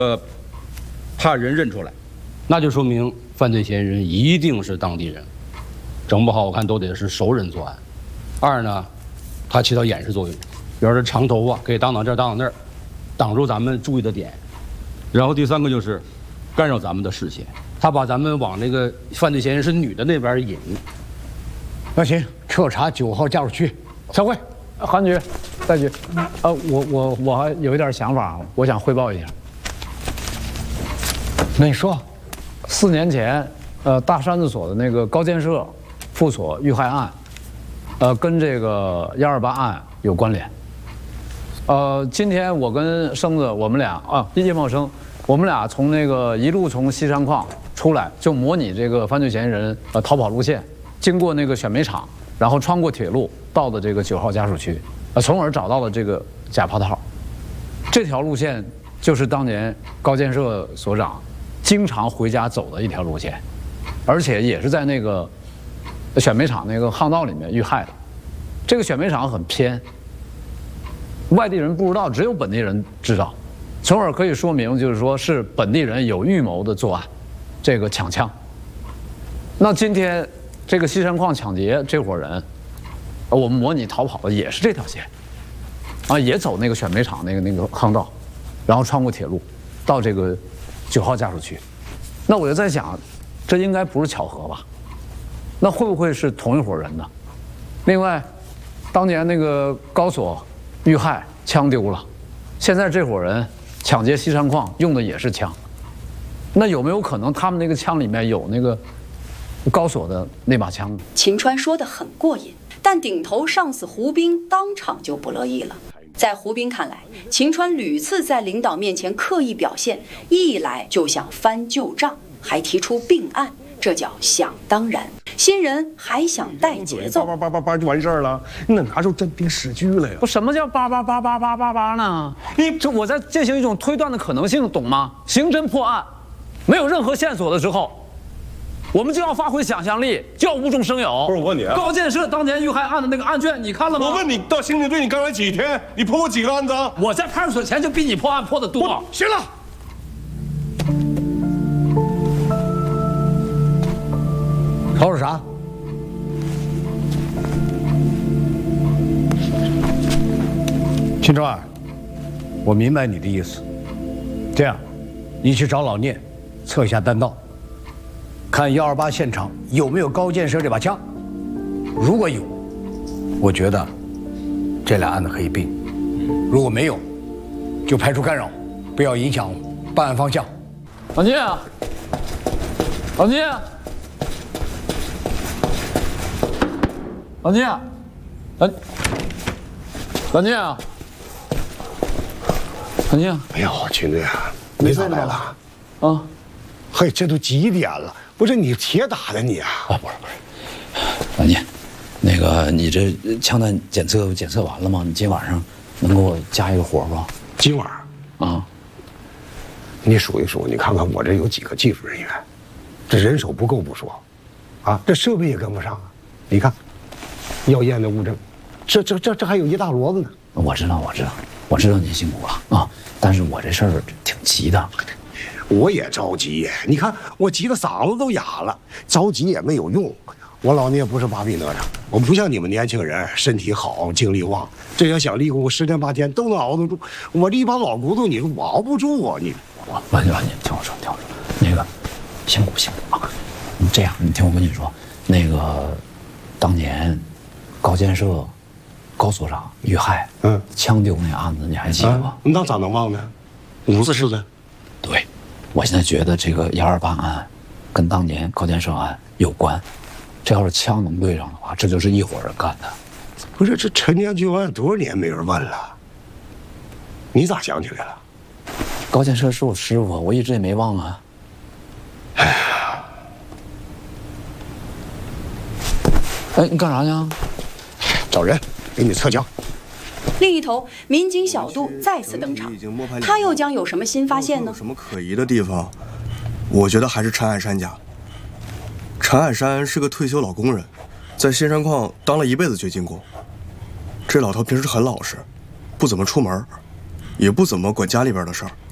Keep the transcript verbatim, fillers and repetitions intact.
呃，怕人认出来， 那就说明犯罪嫌疑人一定是当地人，整不好我看都得是熟人作案。二呢，他起到掩饰作用，比如这长头发可以挡挡这儿挡挡那儿，挡住咱们注意的点。然后第三个就是干扰咱们的视线，他把咱们往那个犯罪嫌疑人是女的那边引。 那行，彻查九号家属区，散会。 韩局，戴局，呃，我我我还有一点想法，我想汇报一下。 那你说， 四年前，呃，大山子所的那个高建设副所遇害案，呃，跟这个幺二八案有关联。呃，今天我跟生子我们俩啊，叶茂生，我们俩从那个一路从西山矿出来，就模拟这个犯罪嫌疑人呃逃跑路线，经过那个选煤厂，然后穿过铁路到的这个九号家属区，呃，从而找到了这个假炮套。这条路线就是当年高建设所长经常回家走的一条路线，而且也是在那个选煤厂那个巷道里面遇害的。这个选煤厂很偏，外地人不知道，只有本地人知道，从而可以说明就是说是本地人有预谋的作案，这个抢枪。那今天这个西山矿抢劫这伙人，我们模拟逃跑的也是这条线，啊，也走那个选煤厂那个那个巷道，然后穿过铁路到这个九号家属区。那我就在想，这应该不是巧合吧？那会不会是同一伙人呢？另外，当年那个高所遇害，枪丢了，现在这伙人抢劫西山矿用的也是枪，那有没有可能他们那个枪里面有那个高所的那把枪？ 秦川说得很过瘾，但顶头上司胡兵当场就不乐意了。在胡兵看来，秦川屡次在领导面前刻意表现，一来就想翻旧账，还提出并案，这叫想当然。新人还想带节奏， 叭叭叭叭就完事儿了，你哪拿出真凭实据来呀？ 不，什么叫叭叭叭叭叭叭叭呢？你这我在进行一种推断的可能性，懂吗？刑侦破案，没有任何线索的时候，我们就要发挥想象力，就要无中生有。 不是我问你啊， 高建设当年遇害案的那个案卷，你看了吗？ 我问你，到刑警队你刚来几天？你破过几个案子？ 我在派出所前就比你破案破得多。 行了。 吵吵啥？秦川，我明白你的意思。这样，你去找老聂，测一下弹道，看幺二八现场有没有高建设这把枪。如果有，我觉得这俩案子可以并；如果没有，就排除干扰，不要影响办案方向。 老聂，老聂。老聂，老老聂啊，老聂， 哎呦，秦队啊，你咋来了？ 啊， 嘿，这都几点了？不是你铁打的你啊？ 啊，不是不是，老聂，那个你这枪弹检测检测完了吗？你今晚上能给我加一个活不？ 今晚啊， 你数一数，你看看我这有几个技术人员，这人手不够不说，啊，这设备也跟不上啊，你看。要验的物证，这这这这还有一大摞子呢。 我知道，我知道，我知道您辛苦了啊！但是我这事儿挺急的， 我也着急。你看我急得嗓子都哑了，着急也没有用。我老聂不是芭比哪吒，我不像你们年轻人身体好、精力旺，这要想立功，十天八天都能熬得住。我这一把老骨头，你说我熬不住啊！你我老聂老聂，听我说，听我说，那个辛苦辛苦啊！你这样，你听我跟你说，那个当年。高建设，高所长遇害，嗯，枪丢那案子你还记得吧？ 那咋能忘呢？五四事件。 对，我现在觉得这个幺二八案，跟当年高建设案有关。这要是枪能对上的话，这就是一伙人干的。 不是，这陈年旧案多少年没人问了？你咋想起来了？ 高建设是我师傅，我一直也没忘啊。哎呀，哎，你干啥去？ 找人给你测枪。 另一头，民警小杜再次登场，他又将有什么新发现呢？ 有什么可疑的地方？我觉得还是陈海山家。陈海山是个退休老工人，在新山矿当了一辈子掘金工。这老头平时很老实，不怎么出门，也不怎么管家里边的事儿。